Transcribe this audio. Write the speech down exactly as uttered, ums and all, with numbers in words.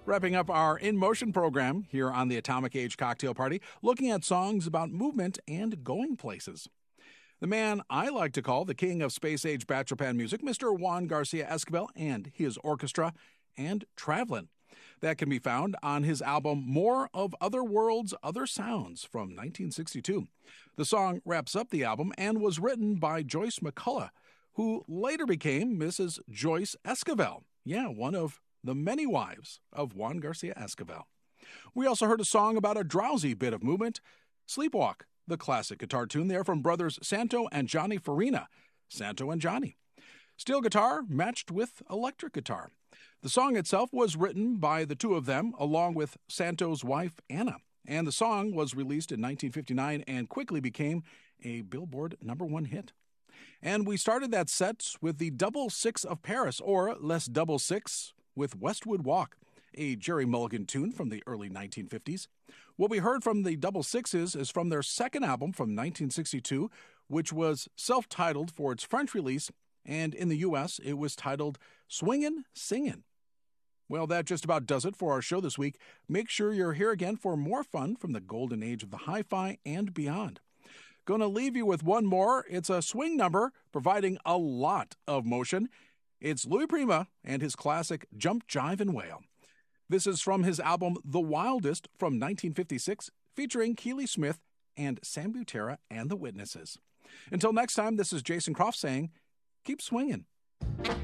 Wrapping up our In Motion program here on the Atomic Age Cocktail Party, looking at songs about movement and going places. The man I like to call the king of space-age bachelor band music, Mister Juan Garcia Esquivel and his orchestra, and Travelin'. That can be found on his album More of Other Worlds, Other Sounds from nineteen sixty-two. The song wraps up the album and was written by Joyce McCullough, who later became Missus Joyce Esquivel. Yeah, one of the many wives of Juan Garcia Esquivel. We also heard a song about a drowsy bit of movement, Sleepwalk, the classic guitar tune there from brothers Santo and Johnny Farina, Santo and Johnny. Steel guitar matched with electric guitar. The song itself was written by the two of them along with Santo's wife, Anna, and the song was released in nineteen fifty-nine and quickly became a Billboard number one hit. And we started that set with the Double Six of Paris, or Les Double Six, with Westwood Walk, a Jerry Mulligan tune from the early nineteen fifties. What we heard from the Double Sixes is from their second album from nineteen sixty-two, which was self-titled for its French release, and in the U S it was titled Swingin' Singin'. Well, that just about does it for our show this week. Make sure you're here again for more fun from the golden age of the hi-fi and beyond. Gonna leave you with one more. It's a swing number providing a lot of motion. It's Louis Prima and his classic Jump, Jive, and Wail. This is from his album The Wildest from nineteen fifty-six, featuring Keely Smith and Sam Butera and the Witnesses. Until next time, this is Jason Croft saying, keep swinging.